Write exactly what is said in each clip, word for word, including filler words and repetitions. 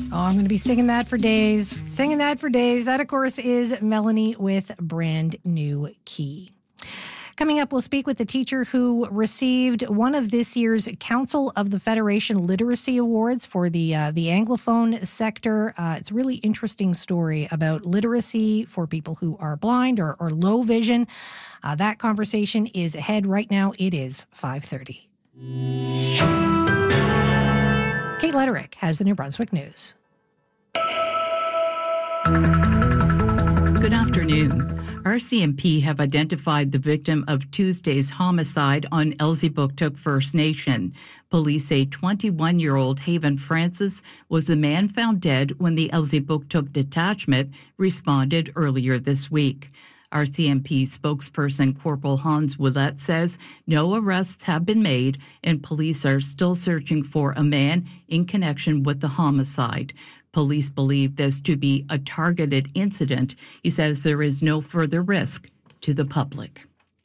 Oh, I'm going to be singing that for days. Singing that for days. That, of course, is Melanie with Brand New Key. Coming up, we'll speak with the teacher who received one of this year's Council of the Federation Literacy Awards for the uh, the Anglophone sector. Uh, it's a really interesting story about literacy for people who are blind or, or low vision. Uh, that conversation is ahead right now. It is five thirty. Kate Letterick has the New Brunswick News. Good afternoon. R C M P have identified the victim of Tuesday's homicide on Elsipogtog First Nation. Police say twenty-one-year-old Haven Francis was the man found dead when the Elsipogtog detachment responded earlier this week. R C M P spokesperson Corporal Hans Willett says no arrests have been made and police are still searching for a man in connection with the homicide. Police believe this to be a targeted incident. He says there is no further risk to the public.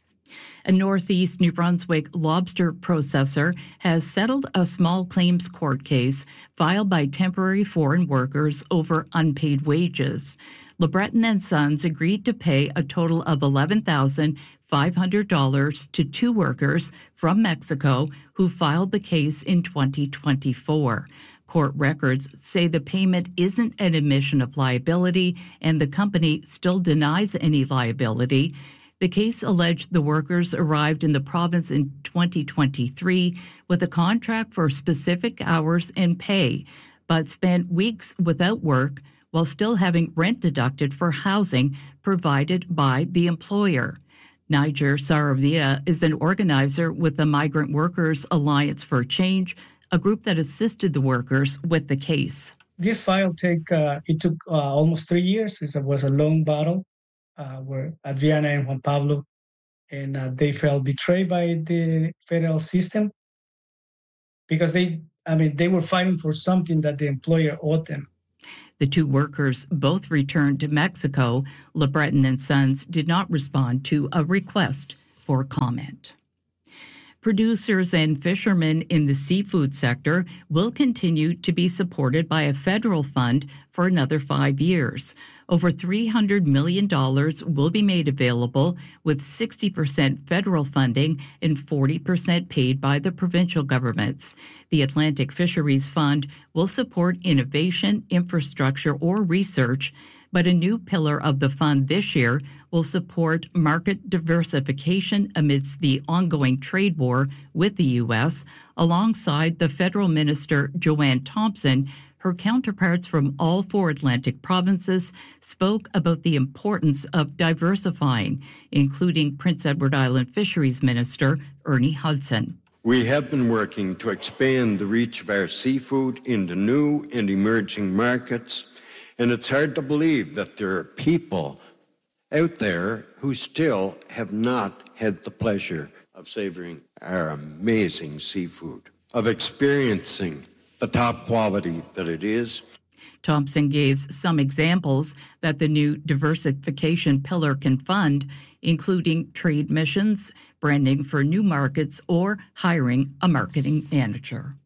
A Northeast New Brunswick lobster processor has settled a small claims court case filed by temporary foreign workers over unpaid wages. LeBreton and Sons agreed to pay a total of eleven thousand five hundred dollars to two workers from Mexico who filed the case in twenty twenty-four. Court records say the payment isn't an admission of liability, and the company still denies any liability. The case alleged the workers arrived in the province in twenty twenty-three with a contract for specific hours and pay, but spent weeks without work while still having rent deducted for housing provided by the employer. Niger Saravia is an organizer with the Migrant Workers Alliance for Change, a group that assisted the workers with the case. This file take uh, it took uh, almost three years. It was a long battle uh, where Adriana and Juan Pablo, and uh, they felt betrayed by the federal system because they, I mean, they were fighting for something that the employer owed them. The two workers both returned to Mexico. LeBreton and Sons did not respond to a request for comment. Producers and fishermen in the seafood sector will continue to be supported by a federal fund for another five years. Over three hundred million dollars will be made available, with sixty percent federal funding and forty percent paid by the provincial governments. The Atlantic Fisheries Fund will support innovation, infrastructure, or research, but a new pillar of the fund this year will support market diversification amidst the ongoing trade war with the U S. Alongside the federal minister, Joanne Thompson, her counterparts from all four Atlantic provinces spoke about the importance of diversifying, including Prince Edward Island Fisheries Minister Ernie Hudson. We have been working to expand the reach of our seafood into new and emerging markets. And it's hard to believe that there are people out there who still have not had the pleasure of savoring our amazing seafood, of experiencing the top quality that it is. Thompson gave some examples that the new diversification pillar can fund, including trade missions, branding for new markets, or hiring a marketing manager.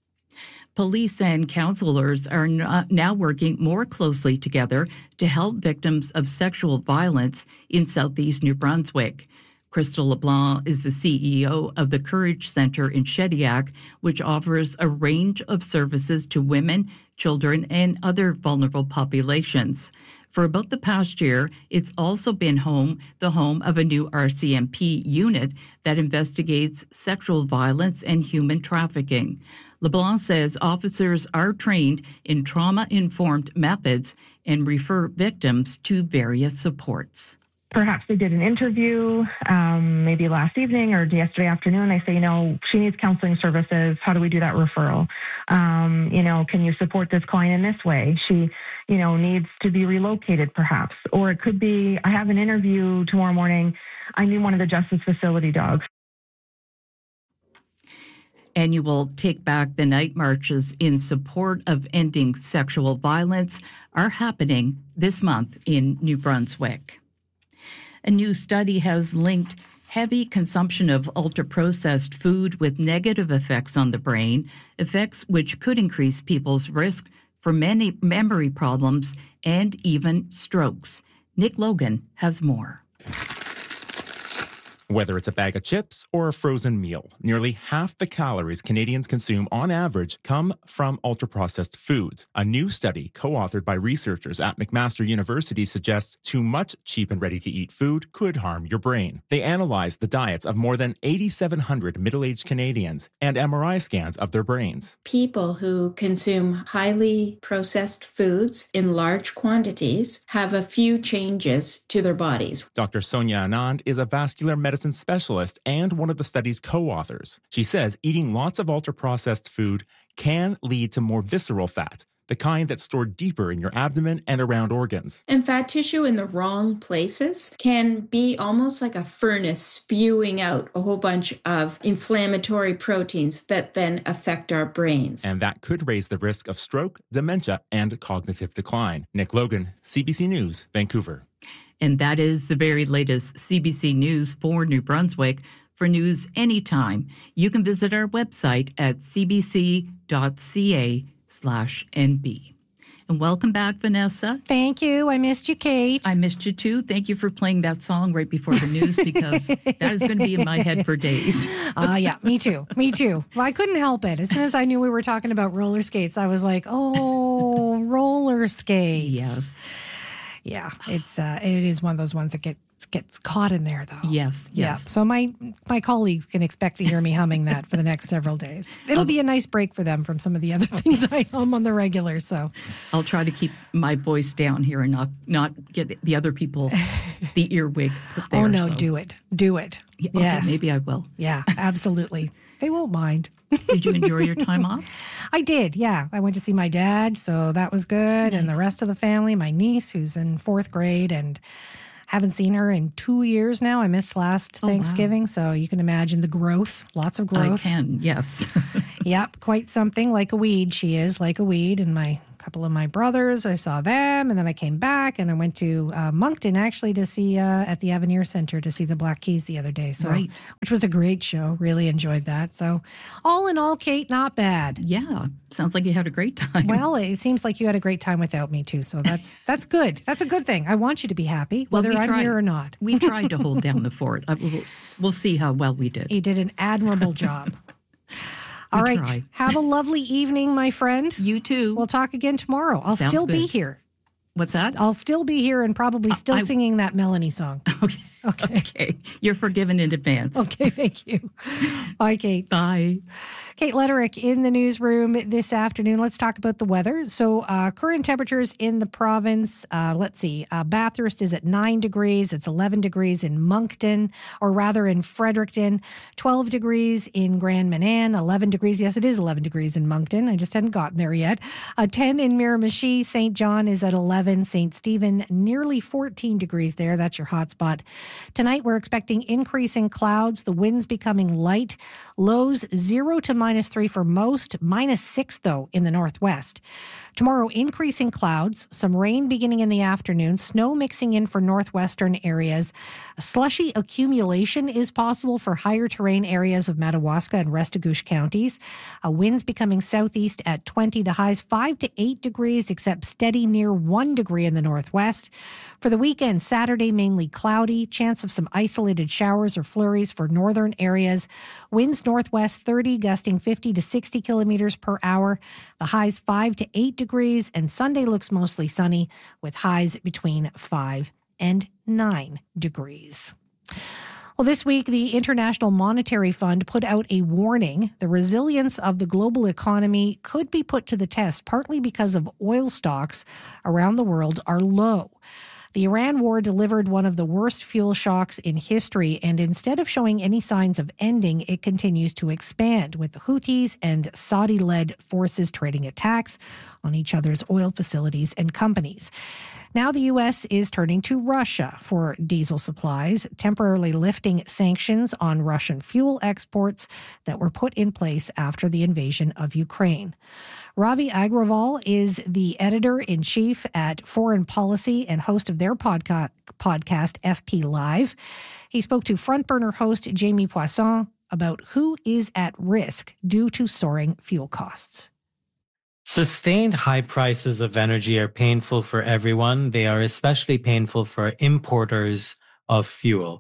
Police and counselors are now working more closely together to help victims of sexual violence in southeast New Brunswick. Crystal LeBlanc is the C E O of the Courage Centre in Shediac, which offers a range of services to women, children, and other vulnerable populations. For about the past year, it's also been home, the home of a new R C M P unit that investigates sexual violence and human trafficking. LeBlanc says officers are trained in trauma-informed methods and refer victims to various supports. Perhaps they did an interview, um, maybe last evening or yesterday afternoon. They say, you know, she needs counseling services. How do we do that referral? Um, you know, can you support this client in this way? She, you know, needs to be relocated perhaps. Or it could be, I have an interview tomorrow morning. I need one of the justice facility dogs. Annual Take Back the Night marches in support of ending sexual violence are happening this month in New Brunswick. A new study has linked heavy consumption of ultra-processed food with negative effects on the brain, effects which could increase people's risk for many memory problems and even strokes. Nick Logan has more. Whether it's a bag of chips or a frozen meal, nearly half the calories Canadians consume on average come from ultra-processed foods. A new study co-authored by researchers at McMaster University suggests too much cheap and ready-to-eat food could harm your brain. They analyzed the diets of more than eight thousand seven hundred middle-aged Canadians and M R I scans of their brains. People who consume highly processed foods in large quantities have a few changes to their bodies. Doctor Sonia Anand is a vascular medicine specialist and one of the study's co-authors. She says eating lots of ultra-processed food can lead to more visceral fat, the kind that's stored deeper in your abdomen and around organs. And fat tissue in the wrong places can be almost like a furnace spewing out a whole bunch of inflammatory proteins that then affect our brains. And that could raise the risk of stroke, dementia, and cognitive decline. Nick Logan, C B C News, Vancouver. And that is the very latest C B C News for New Brunswick. For news anytime, you can visit our website at cbc.ca slash NB. And welcome back, Vanessa. Thank you. I missed you, Kate. I missed you too. Thank you for playing that song right before the news because that is going to be in my head for days. Uh, yeah, me too. Me too. Well, I couldn't help it. As soon as I knew we were talking about roller skates, I was like, oh, roller skates. Yes. Yeah, it's uh, it is one of those ones that gets gets caught in there, though. Yes, yes. Yeah. So my my colleagues can expect to hear me humming that for the next several days. It'll um, be a nice break for them from some of the other things I hum on the regular. So I'll try to keep my voice down here and not not get the other people the earwig put there. Oh no, so. do it, do it. Yeah, okay, yes, maybe I will. Yeah, absolutely. They won't mind. Did you enjoy your time off? I did, yeah. I went to see my dad, so that was good. Nice. And the rest of the family, my niece, who's in fourth grade, and haven't seen her in two years now. I missed last oh, Thanksgiving, wow. So you can imagine the growth, lots of growth. I can, yes. Yep, quite something. Like a weed, she is, like a weed. And my couple of my brothers, I saw them, and then I came back, and I went to uh, Moncton, actually, to see, uh, at the Avenir Center, to see the Black Keys the other day. So, right. Which was a great show. Really enjoyed that. So all in all, Kate, not bad. Yeah. Sounds like you had a great time. Well, it seems like you had a great time without me, too. So that's that's good. That's a good thing. I want you to be happy, whether well, we I'm tried, here or not. We tried to hold down the fort. I, we'll, we'll see how well we did. You did an admirable job. All right. Try. Have a lovely evening, my friend. You too. We'll talk again tomorrow. I'll Sounds still good. be here. What's that? I'll still be here and probably still uh, I, singing that Melanie song. Okay. Okay. Okay. You're forgiven in advance. Okay. Thank you. Bye, Kate. Bye. Kate Letterick in the newsroom this afternoon. Let's talk about the weather. So uh, current temperatures in the province, uh, let's see, uh, Bathurst is at nine degrees. It's eleven degrees in Moncton, or rather in Fredericton, twelve degrees in Grand Manan, eleven degrees. Yes, it is eleven degrees in Moncton. I just hadn't gotten there yet. Uh, ten in Miramichi. Saint John is at eleven. Saint Stephen, nearly fourteen degrees there. That's your hot spot. Tonight, we're expecting increasing clouds, the winds becoming light, lows zero to minus three for most, minus six, though, in the northwest. Tomorrow, increasing clouds, some rain beginning in the afternoon, snow mixing in for northwestern areas. A slushy accumulation is possible for higher terrain areas of Madawaska and Restigouche counties. Uh, winds becoming southeast at twenty, the highs five to eight degrees, except steady near one degree in the northwest. For the weekend, Saturday, mainly cloudy, chance of some isolated showers or flurries for northern areas. Winds northwest thirty, gusting fifty to sixty kilometers per hour. The highs five to eight degrees, and Sunday looks mostly sunny with highs between five and nine degrees. Well, this week, the International Monetary Fund put out a warning. The resilience of the global economy could be put to the test, partly because of oil stocks around the world are low. The Iran war delivered one of the worst fuel shocks in history, and instead of showing any signs of ending, it continues to expand, with the Houthis and Saudi-led forces trading attacks on each other's oil facilities and companies. Now the U S is turning to Russia for diesel supplies, temporarily lifting sanctions on Russian fuel exports that were put in place after the invasion of Ukraine. Ravi Agrawal is the editor-in-chief at Foreign Policy and host of their podca- podcast, F P Live. He spoke to Front Burner host Jamie Poisson about who is at risk due to soaring fuel costs. Sustained high prices of energy are painful for everyone. They are especially painful for importers of fuel.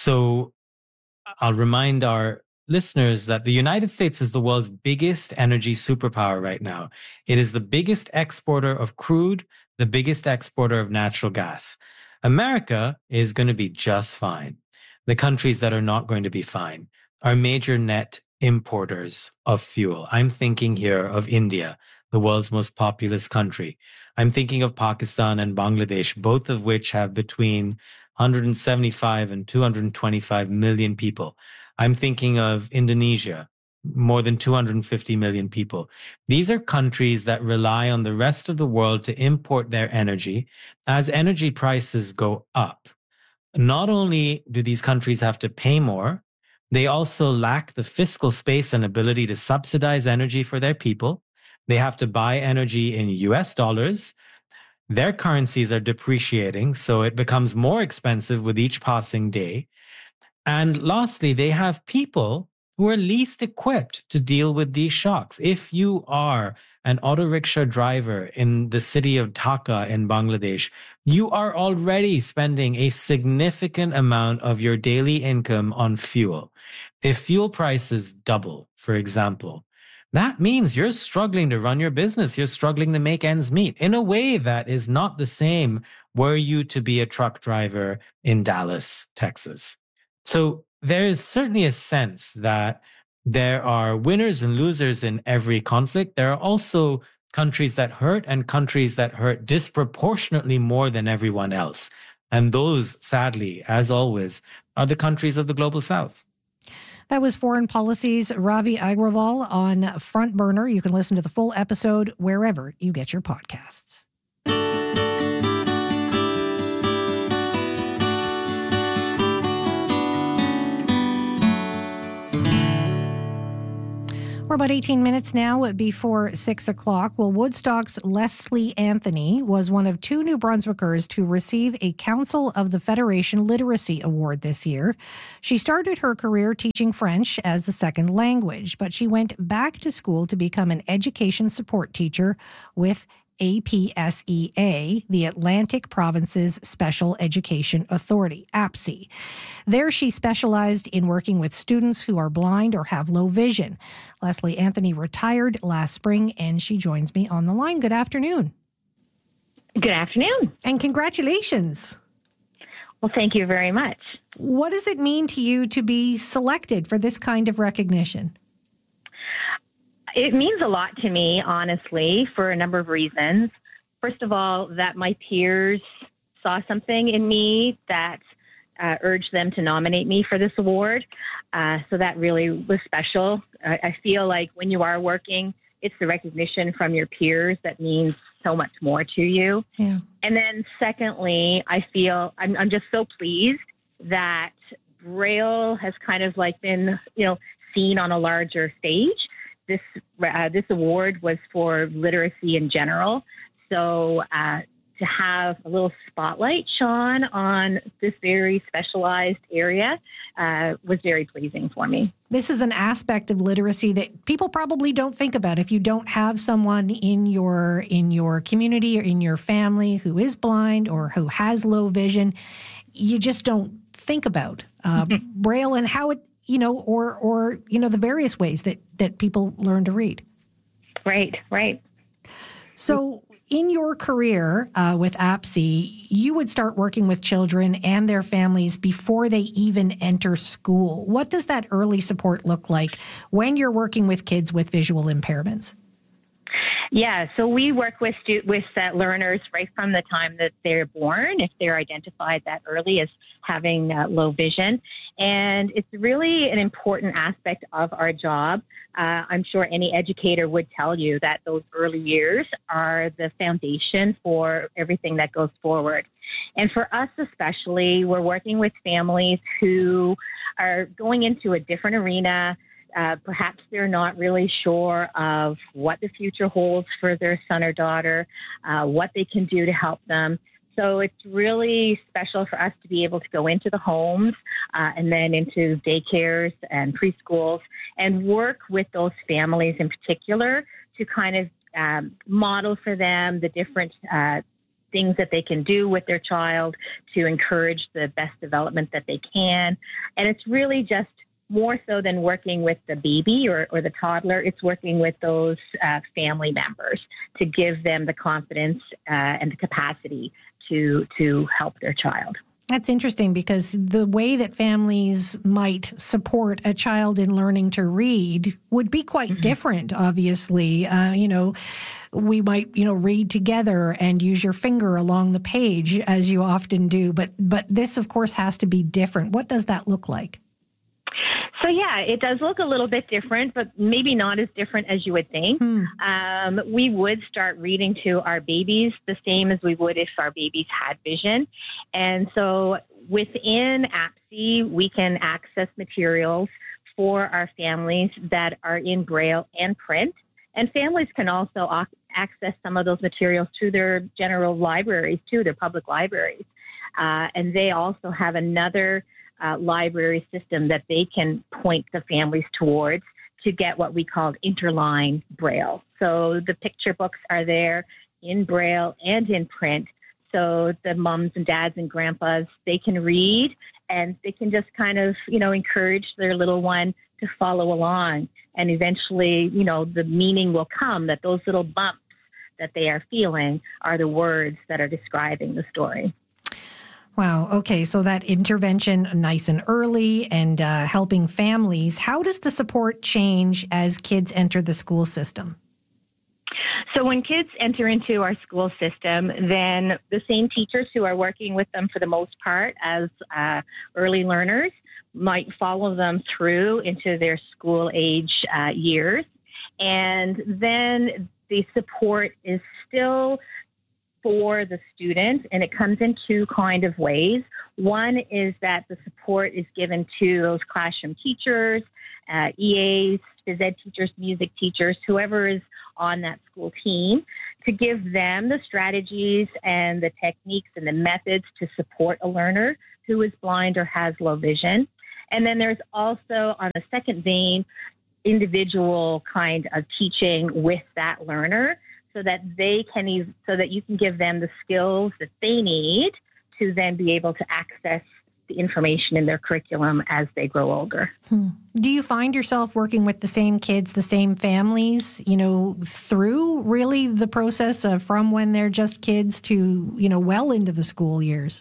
So I'll remind our listeners that the United States is the world's biggest energy superpower right now. It is the biggest exporter of crude, the biggest exporter of natural gas. America is going to be just fine. The countries that are not going to be fine are major net importers of fuel. I'm thinking here of India, the world's most populous country. I'm thinking of Pakistan and Bangladesh, both of which have between one hundred seventy-five and two hundred twenty-five million people. I'm thinking of Indonesia, more than two hundred fifty million people. These are countries that rely on the rest of the world to import their energy. As energy prices go up, not only do these countries have to pay more, they also lack the fiscal space and ability to subsidize energy for their people. They have to buy energy in U S dollars. Their currencies are depreciating, so it becomes more expensive with each passing day. And lastly, they have people who are least equipped to deal with these shocks. If you are an auto rickshaw driver in the city of Dhaka in Bangladesh, you are already spending a significant amount of your daily income on fuel. If fuel prices double, for example, that means you're struggling to run your business. You're struggling to make ends meet in a way that is not the same were you to be a truck driver in Dallas, Texas. So there is certainly a sense that there are winners and losers in every conflict. There are also countries that hurt and countries that hurt disproportionately more than everyone else. And those, sadly, as always, are the countries of the global South. That was Foreign Policy's Ravi Agrawal on Front Burner. You can listen to the full episode wherever you get your podcasts. We're about eighteen minutes now before six o'clock. Well, Woodstock's Leslie Anthony was one of two New Brunswickers to receive a Council of the Federation Literacy Award this year. She started her career teaching French as a second language, but she went back to school to become an education support teacher with A P S E A, the Atlantic Provinces Special Education Authority, A P S E. There she specialized in working with students who are blind or have low vision. Leslie Anthony retired last spring, and she joins me on the line. Good afternoon. Good afternoon. And congratulations. Well, thank you very much. What does it mean to you to be selected for this kind of recognition? It means a lot to me, honestly, for a number of reasons. First of all, that my peers saw something in me that uh, urged them to nominate me for this award. Uh, so that really was special. I, I feel like when you are working, it's the recognition from your peers that means so much more to you. Yeah. And then secondly, I feel I'm, I'm just so pleased that Braille has kind of like been, you know, seen on a larger stage. This uh, this award was for literacy in general. So uh, to have a little spotlight shone on this very specialized area uh, was very pleasing for me. This is an aspect of literacy that people probably don't think about. If you don't have someone in your in your community or in your family who is blind or who has low vision, you just don't think about uh, Braille and how it, you know, or, or, you know, the various ways that, that people learn to read. Right, right. So in your career uh, with A P S E, you would start working with children and their families before they even enter school. What does that early support look like when you're working with kids with visual impairments? Yeah, so we work with stu- with uh, learners right from the time that they're born, if they're identified that early as having uh, low vision. And it's really an important aspect of our job. Uh, I'm sure any educator would tell you that those early years are the foundation for everything that goes forward. And for us especially, we're working with families who are going into a different arena. Uh, perhaps they're not really sure of what the future holds for their son or daughter, uh, what they can do to help them. So it's really special for us to be able to go into the homes uh, and then into daycares and preschools and work with those families in particular to kind of um, model for them the different uh, things that they can do with their child to encourage the best development that they can. And it's really just more so than working with the baby or, or the toddler, it's working with those uh, family members to give them the confidence uh, and the capacity to to help their child. That's interesting because the way that families might support a child in learning to read would be quite mm-hmm. different, obviously. Uh, you know, we might, you know, read together and use your finger along the page as you often do. But but this, of course, has to be different. What does that look like? So, yeah, it does look a little bit different, but maybe not as different as you would think. Hmm. Um, we would start reading to our babies the same as we would if our babies had vision. And so within A P S I, we can access materials for our families that are in Braille and print. And families can also access some of those materials through their general libraries, too, their public libraries. Uh, and they also have another Uh, library system that they can point the families towards to get what we call interline Braille. So the picture books are there in Braille and in print. So the moms and dads and grandpas, they can read and they can just kind of, you know, encourage their little one to follow along. And eventually, you know, the meaning will come that those little bumps that they are feeling are the words that are describing the story. Wow. Okay. So that intervention nice and early and uh, helping families. How does the support change as kids enter the school system? So when kids enter into our school system, then the same teachers who are working with them for the most part as uh, early learners might follow them through into their school age uh, years. And then the support is still for the student, and it comes in two kind of ways. One is that the support is given to those classroom teachers, uh, E As, phys ed teachers, music teachers, whoever is on that school team, to give them the strategies and the techniques and the methods to support a learner who is blind or has low vision. And then there's also, on the second vein, individual kind of teaching with that learner, so that they can, ev- so that you can give them the skills that they need to then be able to access the information in their curriculum as they grow older. Hmm. Do you find yourself working with the same kids, the same families, you know, through really the process of from when they're just kids to, you know, well into the school years?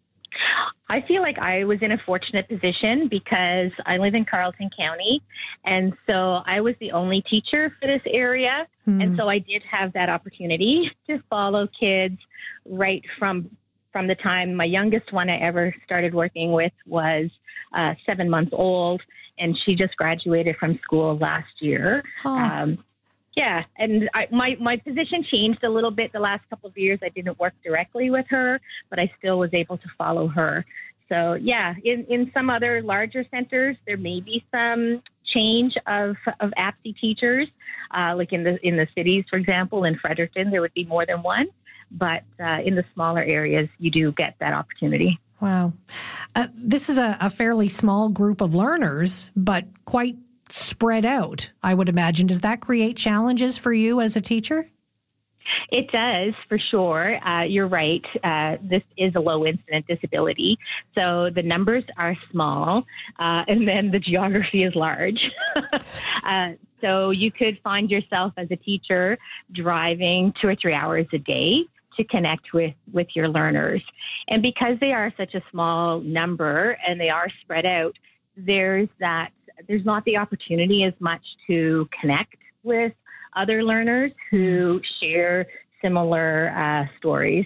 I feel like I was in a fortunate position because I live in Carleton County, and so I was the only teacher for this area, mm. and so I did have that opportunity to follow kids right from from the time my youngest one I ever started working with was uh, seven months old, and she just graduated from school last year. Oh. Um, Yeah, and I, my, my position changed a little bit the last couple of years. I didn't work directly with her, but I still was able to follow her. So, yeah, in, in some other larger centers, there may be some change of, of A P S I teachers, uh, like in the in the cities, for example, in Fredericton, there would be more than one. But uh, in the smaller areas, you do get that opportunity. Wow. Uh, this is a, a fairly small group of learners, but quite spread out, I would imagine. Does that create challenges for you as a teacher? It does, for sure. Uh, you're right. Uh, this is a low incident disability. So the numbers are small, uh, and then the geography is large. uh, so you could find yourself as a teacher driving two or three hours a day to connect with, with your learners. And because they are such a small number and they are spread out, there's that there's not the opportunity as much to connect with other learners who share similar uh, stories.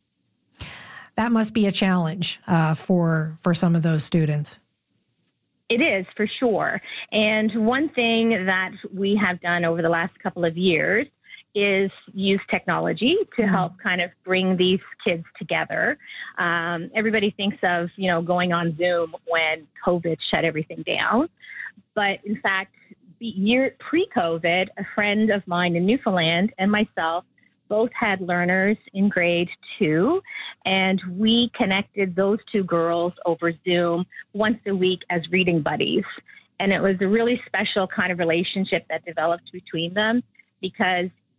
That must be a challenge uh, for for some of those students. It is, for sure. And one thing that we have done over the last couple of years is use technology to help kind of bring these kids together. Um, everybody thinks of, you know, going on Zoom when COVID shut everything down. But in fact, the year pre-COVID, a friend of mine in Newfoundland and myself both had learners in grade two, and we connected those two girls over Zoom once a week as reading buddies. And it was a really special kind of relationship that developed between them, because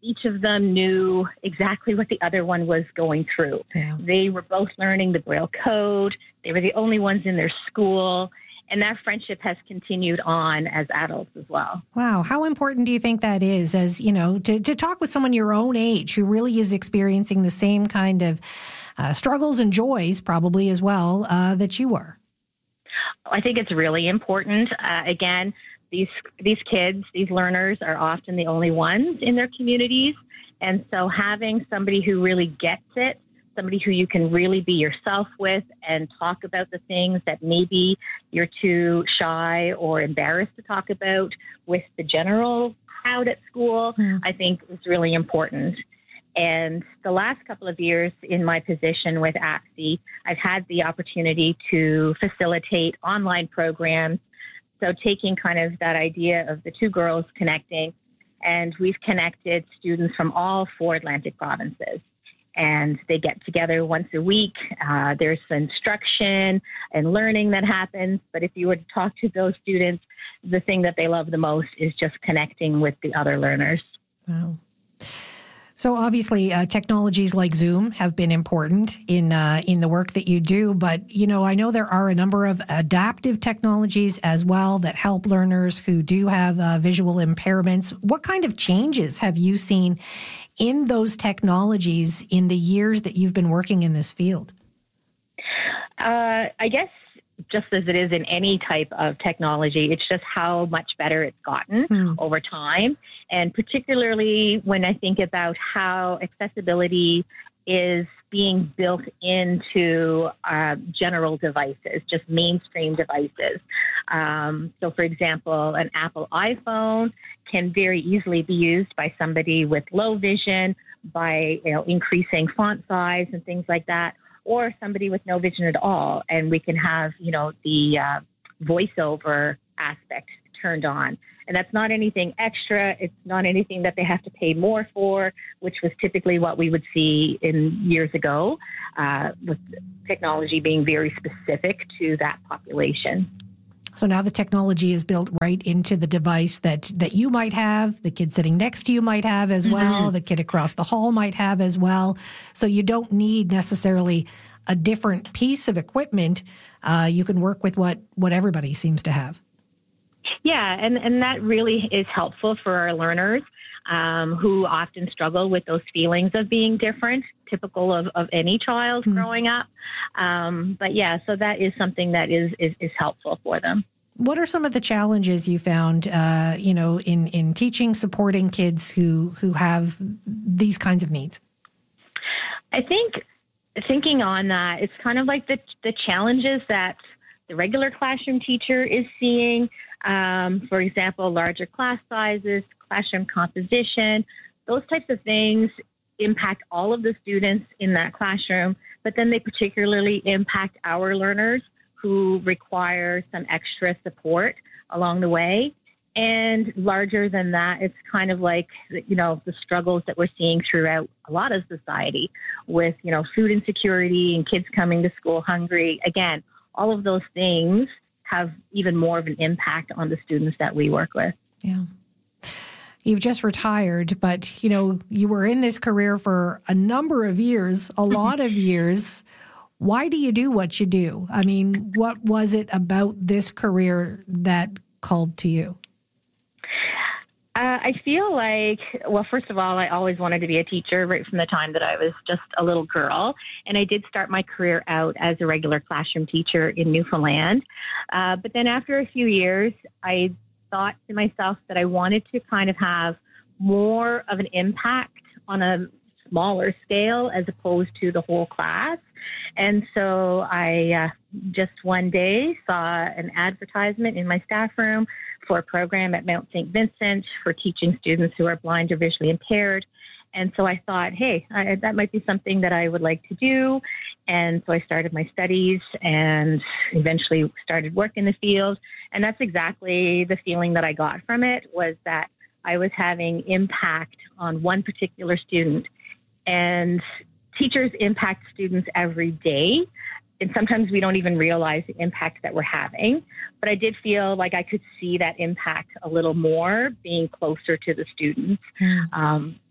each of them knew exactly what the other one was going through. Yeah. They were both learning the Braille code. They were the only ones in their school. And that friendship has continued on as adults as well. Wow. How important do you think that is, as, you know, to, to talk with someone your own age who really is experiencing the same kind of uh, struggles and joys probably as well uh, that you were? I think it's really important. Uh, again, these these kids, these learners are often the only ones in their communities. And so having somebody who really gets it, somebody who you can really be yourself with and talk about the things that maybe you're too shy or embarrassed to talk about with the general crowd at school, mm. I think is really important. And the last couple of years in my position with A C C, I've had the opportunity to facilitate online programs. So taking kind of that idea of the two girls connecting, and we've connected students from all four Atlantic provinces. And they get together once a week. Uh, there's instruction and learning that happens. But if you were to talk to those students, the thing that they love the most is just connecting with the other learners. Wow. So obviously, uh, technologies like Zoom have been important in uh, in the work that you do. But, you know, I know there are a number of adaptive technologies as well that help learners who do have uh, visual impairments. What kind of changes have you seen in those technologies in the years that you've been working in this field? Uh, I guess just as it is in any type of technology, it's just how much better it's gotten mm. over time. And particularly when I think about how accessibility is being built into uh, general devices, just mainstream devices. Um, so, for example, an Apple iPhone can very easily be used by somebody with low vision by, you know, increasing font size and things like that, or somebody with no vision at all. And we can have, you know, the uh, voiceover aspect turned on. And that's not anything extra. It's not anything that they have to pay more for, which was typically what we would see in years ago, uh, with technology being very specific to that population. So now the technology is built right into the device that, that you might have, the kid sitting next to you might have as mm-hmm. well, the kid across the hall might have as well. So you don't need necessarily a different piece of equipment. Uh, you can work with what, what everybody seems to have. Yeah, and, and that really is helpful for our learners um, who often struggle with those feelings of being different, typical of, of any child mm-hmm. growing up. Um, but yeah, so that is something that is, is, is helpful for them. What are some of the challenges you found, uh, you know, in, in teaching, supporting kids who, who have these kinds of needs? I think thinking on that, it's kind of like the, the challenges that the regular classroom teacher is seeing. Um, for example, larger class sizes, classroom composition, those types of things impact all of the students in that classroom, but then they particularly impact our learners who require some extra support along the way. And larger than that, it's kind of like, you know, the struggles that we're seeing throughout a lot of society with, you know, food insecurity and kids coming to school hungry. Again, all of those things have even more of an impact on the students that we work with. Yeah. You've just retired, but, you know, you were in this career for a number of years, a lot of years. Why do you do what you do? I mean, what was it about this career that called to you? Uh, I feel like, well, first of all, I always wanted to be a teacher right from the time that I was just a little girl. And I did start my career out as a regular classroom teacher in Newfoundland. Uh, but then after a few years, I thought to myself that I wanted to kind of have more of an impact on a smaller scale as opposed to the whole class. And so I uh, just one day saw an advertisement in my staff room for a program at Mount Saint Vincent for teaching students who are blind or visually impaired. And so I thought, hey, I, that might be something that I would like to do. And so I started my studies and eventually started work in the field. And that's exactly the feeling that I got from it, was that I was having impact on one particular student. And teachers impact students every day. And sometimes we don't even realize the impact that we're having. But I did feel like I could see that impact a little more being closer to the students. Mm. Um,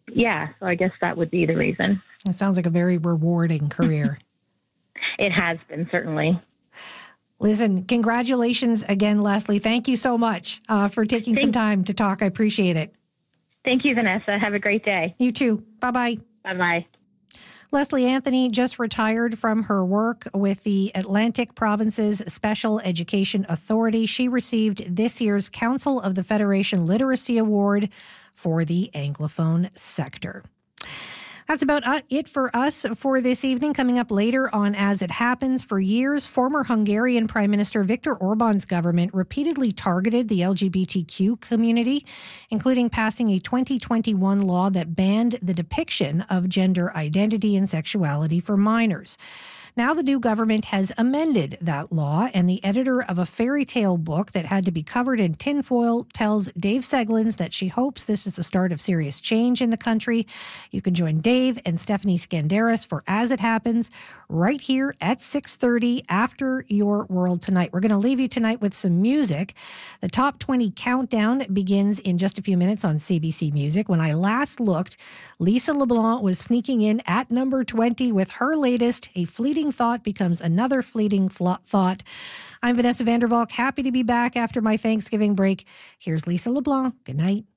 yeah, so I guess that would be the reason. It sounds like a very rewarding career. It has been, certainly. Listen, congratulations again, Leslie. Thank you so much uh, for taking Thank- some time to talk. I appreciate it. Thank you, Vanessa. Have a great day. You too. Bye-bye. Bye-bye. Leslie Anthony just retired from her work with the Atlantic Province's Special Education Authority. She received this year's Council of the Federation Literacy Award for the Anglophone sector. That's about it for us for this evening. Coming up later on As It Happens, for years, former Hungarian Prime Minister Viktor Orban's government repeatedly targeted the L G B T Q community, including passing a twenty twenty-one law that banned the depiction of gender identity and sexuality for minors. Now the new government has amended that law, and the editor of a fairy tale book that had to be covered in tinfoil tells Dave Seglins that she hopes this is the start of serious change in the country. You can join Dave and Stephanie Skandaris for As It Happens right here at six thirty after Your World Tonight. We're going to leave you tonight with some music. The Top twenty Countdown begins in just a few minutes on C B C Music. When I last looked, Lisa LeBlanc was sneaking in at number twenty with her latest, A Fleeting Thought Becomes Another Fleeting Thought. I'm Vanessa Vandervalk, happy to be back after my Thanksgiving break. Here's Lisa LeBlanc. Good night.